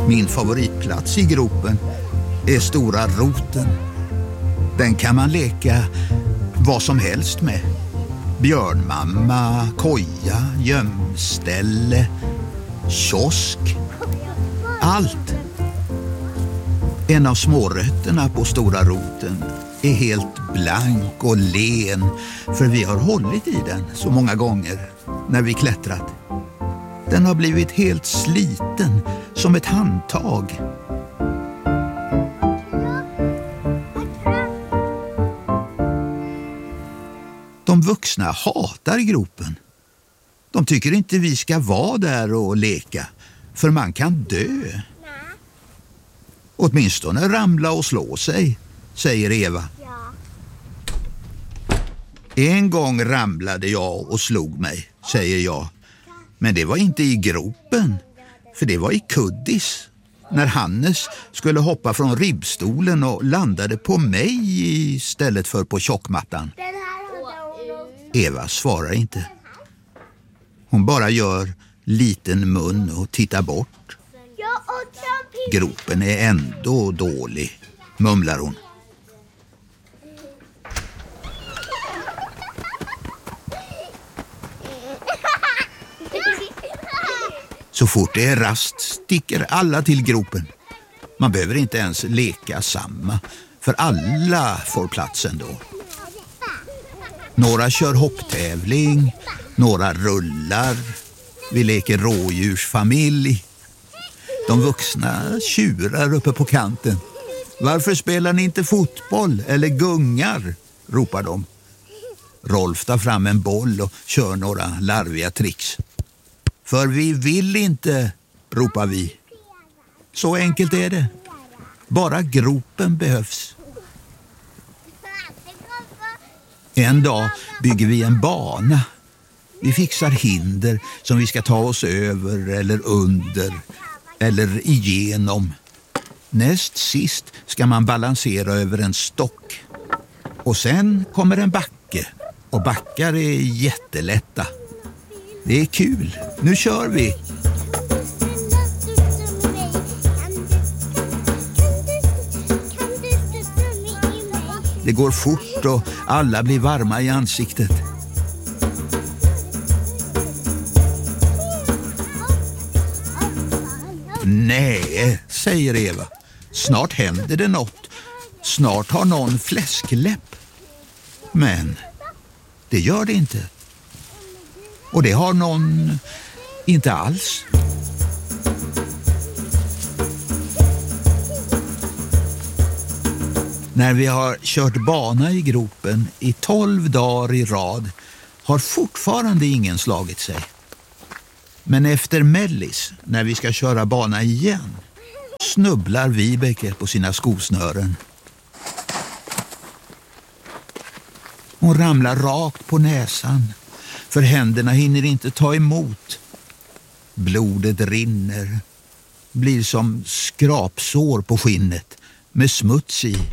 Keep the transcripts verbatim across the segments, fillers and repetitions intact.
Min favoritplats i gropen är stora roten. Den kan man leka vad som helst med. Björnmamma, koja, gömställe, kiosk. Allt. En av smårötterna på stora roten är helt blank och len, för vi har hållit i den så många gånger när vi klättrat. Den har blivit helt sliten som ett handtag. De vuxna hatar gropen. De tycker inte vi ska vara där och leka, för man kan dö. Åtminstone ramla och slå sig, säger Eva. En gång ramlade jag och slog mig, säger jag. Men det var inte i gropen, för det var i kuddis. När Hannes skulle hoppa från ribbstolen och landade på mig istället för på tjockmattan. Eva svarar inte. Hon bara gör liten mun och tittar bort. Gropen är ändå dålig, mumlar hon. Så fort det är rast sticker alla till gropen. Man behöver inte ens leka samma, för alla får plats ändå. Några kör hopptävling, några rullar. Vi leker rådjursfamilj. De vuxna tjurar uppe på kanten. Varför spelar ni inte fotboll eller gungar? Ropar de. Rolf tar fram en boll och kör några larviga tricks. För vi vill inte, ropar vi. Så enkelt är det. Bara gropen behövs. En dag bygger vi en bana. Vi fixar hinder som vi ska ta oss över eller under eller igenom. Näst sist ska man balansera över en stock. Och sen kommer en backe. Och backar är jättelätta. Det är kul. Nu kör vi. Det går fort och alla blir varma i ansiktet. Nej, säger Eva. Snart händer det något. Snart har någon fläskläpp. Men det gör det inte. Och det har någon inte alls. När vi har kört bana i gropen i tolv dagar i rad har fortfarande ingen slagit sig. Men efter Mellis, när vi ska köra bana igen, snubblar Vibeke på sina skosnören. Hon ramlar rakt på näsan, för händerna hinner inte ta emot. Blodet rinner, blir som skrapsår på skinnet med smuts i.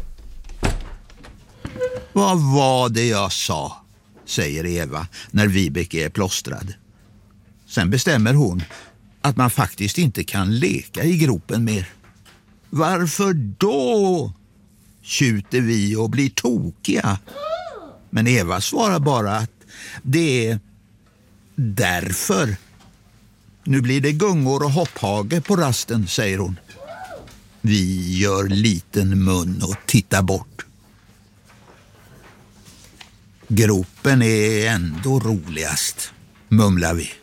Vad var det jag sa, säger Eva när Vibeke är plåstrad. Sen bestämmer hon att man faktiskt inte kan leka i gropen mer. Varför då? Tjuter vi och blir tokiga. Men Eva svarar bara att det är därför. Nu blir det gungor och hopphage på rasten, säger hon. Vi gör liten mun och tittar bort. Gropen är ändå roligast, mumlar vi.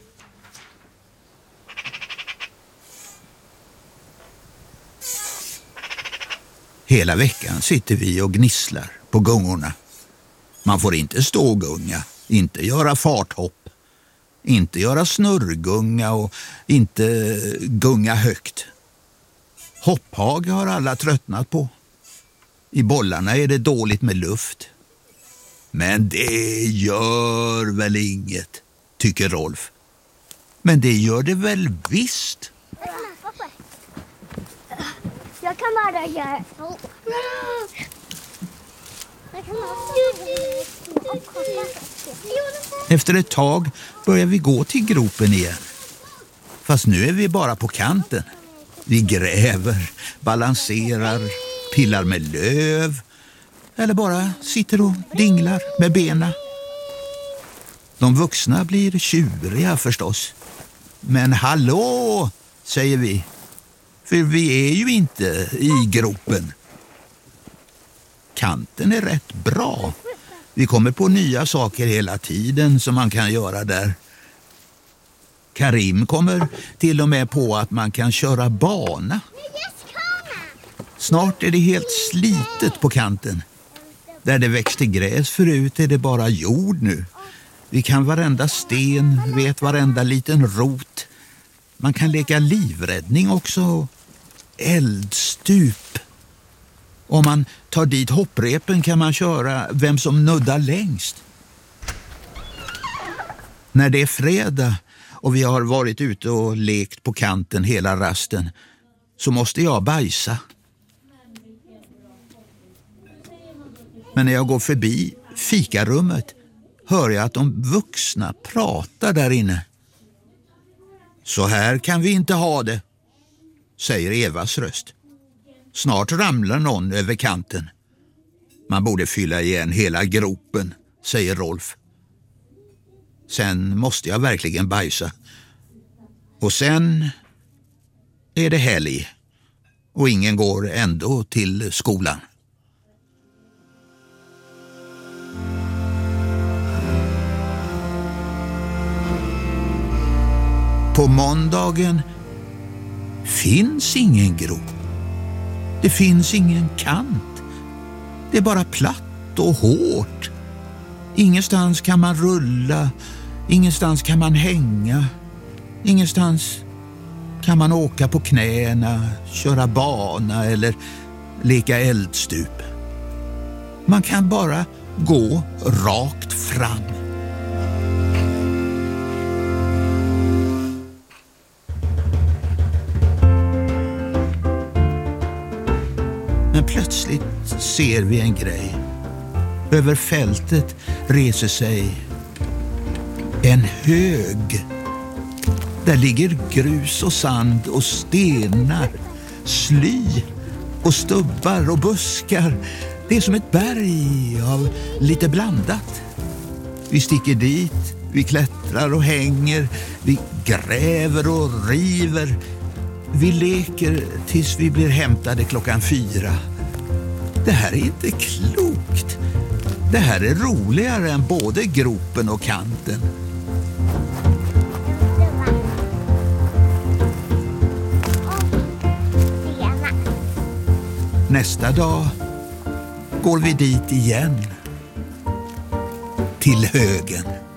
Hela veckan sitter vi och gnisslar på gungorna. Man får inte stå och gunga, inte göra farthopp, inte göra snurrgunga och inte gunga högt. Hopphage har alla tröttnat på. I bollarna är det dåligt med luft. Men det gör väl inget, tycker Rolf. Men det gör det väl visst. Jag kan bara göra. Efter ett tag börjar vi gå till gropen igen. Fast nu är vi bara på kanten. Vi gräver, balanserar, pillar med löv eller bara sitter och dinglar med benen. De vuxna blir tjuriga förstås. Men hallå, säger vi. För vi är ju inte i gropen. Kanten är rätt bra. Vi kommer på nya saker hela tiden som man kan göra där. Karim kommer till och med på att man kan köra bana. Snart är det helt slitet på kanten. Där det växte gräs förut är det bara jord nu. Vi kan varenda sten, vet varenda liten rot. Man kan leka livräddning också. Eldstup. Om man tar dit hopprepen kan man köra vem som nuddar längst. När det är fredag och vi har varit ute och lekt på kanten hela rasten så måste jag bajsa. Men när jag går förbi fikarummet hör jag att de vuxna pratar där inne. Så här kan vi inte ha det, säger Evas röst. Snart ramlar någon över kanten. Man borde fylla igen hela gropen, säger Rolf. Sen måste jag verkligen bajsa. Och sen är det helg. Och ingen går ändå till skolan. På måndagen finns ingen grop. Det finns ingen kant. Det är bara platt och hårt. Ingenstans kan man rulla. Ingenstans kan man hänga. Ingenstans kan man åka på knäna, köra bana eller leka eldstup. Man kan bara gå rakt fram. Men plötsligt ser vi en grej. Över fältet reser sig en hög. Där ligger grus och sand och stenar, sly och stubbar och buskar. Det är som ett berg av lite blandat. Vi sticker dit, vi klättrar och hänger, vi gräver och river. Vi leker tills vi blir hämtade klockan fyra. Det här är inte klokt. Det här är roligare än både gropen och kanten. Nästa dag går vi dit igen. Till högen.